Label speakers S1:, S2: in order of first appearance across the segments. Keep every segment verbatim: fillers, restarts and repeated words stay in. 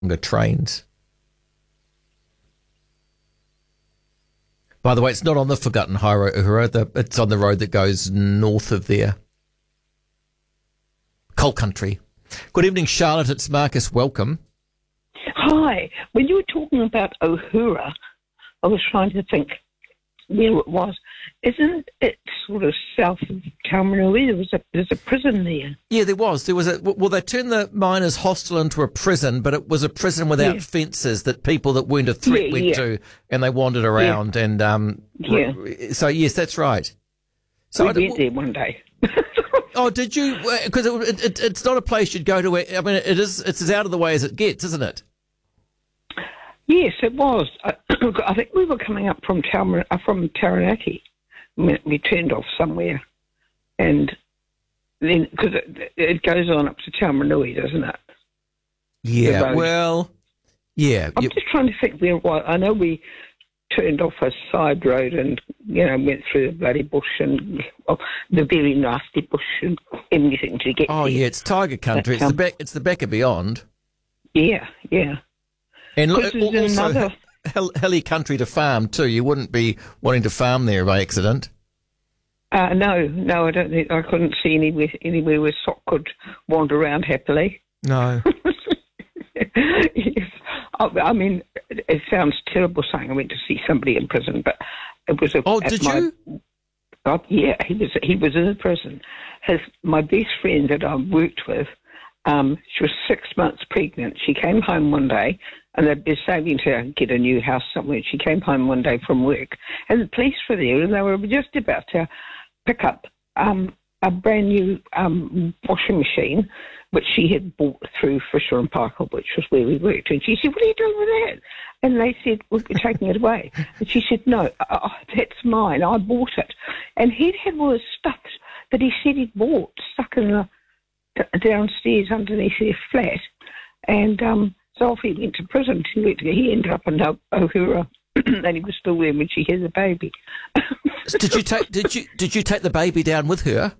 S1: longer trains. By the way, it's not on the Forgotten High Road, Uhura. The, it's on the road that goes north of there. Coal country. Good evening, Charlotte. It's Marcus. Welcome.
S2: Hi. When you were talking about Uhura, I was trying to think where it was. Isn't it sort of south of Taumarunui? There was a, there's a prison there.
S1: Yeah, there was. There was a. Well, they turned the miners' hostel into a prison, but it was a prison without
S2: Yeah.
S1: fences that people that weren't a threat
S2: Yeah,
S1: went
S2: yeah.
S1: to, and they wandered around.
S2: Yeah.
S1: And um,
S2: Yeah.
S1: so yes, that's right. So
S2: we
S1: I d-
S2: went there one day.
S1: Oh, did you? Because it, it, it's not a place you'd go to. Where, I mean, it is. It's as out of the way as it gets, isn't it?
S2: Yes, it was. I, I think we were coming up from Taumar, uh, from Taranaki. We, we turned off somewhere, and then because it, it goes on up to Taumarunui, doesn't it?
S1: Yeah.
S2: road.
S1: Well, yeah.
S2: I'm
S1: you-
S2: just trying to think where it was. I know we turned off a side road and, you know, went through the bloody bush and well, the very nasty bush and everything to get
S1: oh
S2: there.
S1: yeah, it's tiger country.
S2: But,
S1: It's
S2: um,
S1: the back. It's the back of beyond.
S2: Yeah, yeah.
S1: And look,
S2: Because there's
S1: also
S2: another-
S1: hill- hilly country to farm too. You wouldn't be wanting to farm there by accident.
S2: Uh, no, no, I don't think I couldn't see anywhere anywhere where Sock could wander around happily.
S1: No.
S2: Yes. I, I mean, it, it sounds terrible saying I went to see somebody in prison, but it was a.
S1: Oh,
S2: at
S1: did
S2: my,
S1: you?
S2: Oh, yeah, he was he was in prison. His my best friend that I worked with, um, she was six months pregnant. She came home one day, and they'd been saving to get a new house somewhere. She came home one day from work, and the police were there, and they were just about to pick up um, a brand new um, washing machine, which she had bought through Fisher and Parker, which was where we worked. And she said, "What are you doing with that?" And they said, "We're taking it away." And she said, "No, oh, that's mine. I bought it." And he'd had all his stuff that he said he'd bought stuck in the d- downstairs underneath their flat. And um, so off he went to prison. He, went to, he ended up in Ohura, and he was still there when she had the baby.
S1: Did you take? Did you? Did you take the baby down with her?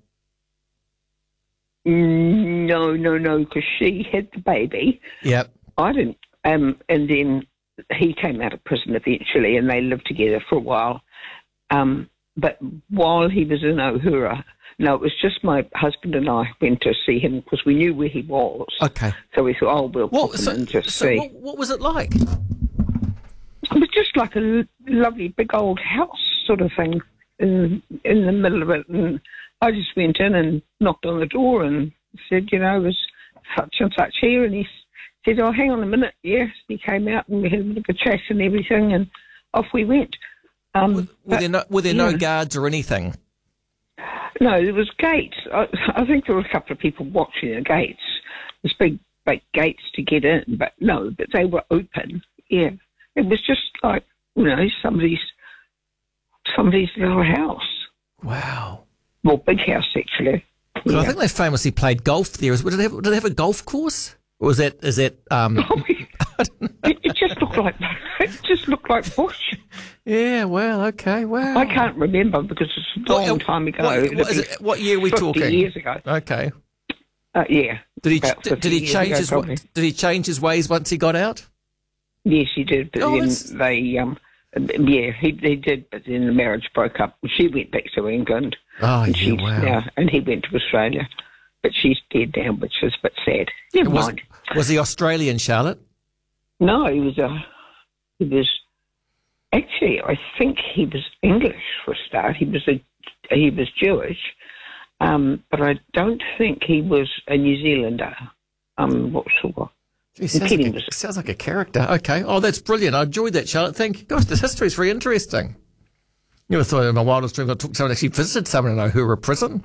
S2: No, no, no, because she had the baby.
S1: Yep.
S2: I didn't. Um, and then he came out of prison eventually, and they lived together for a while. Um, but while he was in Ohura, no, it was just my husband and I went to see him because we knew where he was.
S1: Okay.
S2: So we thought, oh, we'll
S1: Well,
S2: pop in
S1: so,
S2: and just
S1: so
S2: see.
S1: what, what was it like?
S2: It was just like a l- lovely big old house sort of thing in in the middle of it. And I just went in and knocked on the door and said, you know, it was such and such here. And he s- said, oh, hang on a minute. Yes. He came out and we had a bit of a chat and everything, and off we went. Um,
S1: Were, were
S2: but,
S1: there no? Were there no
S2: yeah.
S1: guards or anything?
S2: No, there was gates. I, I think there were a couple of people watching the gates. There's big, big gates to get in, but no, but they were open. Yeah. It was just like, you know, somebody's somebody's little house.
S1: Wow.
S2: Well, big house, actually.
S1: 'Cause I
S2: Yeah.
S1: think they famously played golf there. Did it have, did it have a golf course? Or was that, is that, um,
S2: it, it just looked like it just looked like bush.
S1: yeah, well, okay, wow.
S2: I can't remember because it's a long
S1: What-
S2: time ago.
S1: What,
S2: It'd
S1: what, is
S2: be
S1: it, what year are we
S2: fifty
S1: talking?
S2: years ago.
S1: Okay.
S2: Uh, yeah.
S1: Did he,
S2: About
S1: did, did
S2: fifty
S1: he
S2: years
S1: change
S2: ago,
S1: his,
S2: probably.
S1: did he change his ways once he got out?
S2: Yes, he did. But
S1: Oh,
S2: then
S1: that's-
S2: they, um, yeah, he, he did. But then the marriage broke up. She went back to England.
S1: Oh,
S2: and
S1: yeah,
S2: she's
S1: wow.
S2: now, and he went to Australia. But she's dead now, which is a bit sad. Never
S1: Was,
S2: mind.
S1: was he Australian, Charlotte?
S2: No, he was a. He was actually. I think he was English for a start. He was a. He was Jewish, um, but I don't think he was a New Zealander. I'm not sure.
S1: Gee, sounds,
S2: kidding,
S1: like
S2: was
S1: a,
S2: it?
S1: sounds like a character. Okay. Oh, that's brilliant. I enjoyed that, Charlotte. Thank you. Gosh, this history is very interesting. You ever thought in my wildest dreams I took someone actually visited someone in Ohura prison?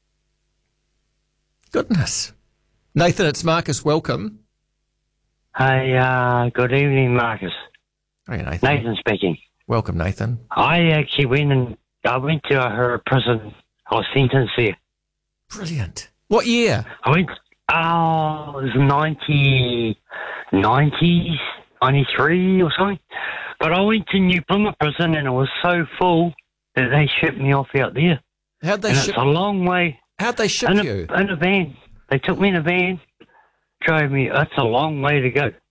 S1: Goodness. Nathan, it's Marcus. Welcome.
S3: Hey, uh, good evening, Marcus.
S1: Hey, Nathan.
S3: Nathan speaking.
S1: Welcome, Nathan.
S3: I actually went and I went to her prison. I was sentenced there.
S1: Brilliant. What year?
S3: I went, oh, it was ninety, ninety, ninety-three or something. But I went to New Plymouth prison and it was so full that they shipped me off out there.
S1: How'd they
S3: and
S1: ship?
S3: it's a long way.
S1: How'd they ship
S3: in a,
S1: you?
S3: in a van. They took me in a van, drove me. That's a long way to go.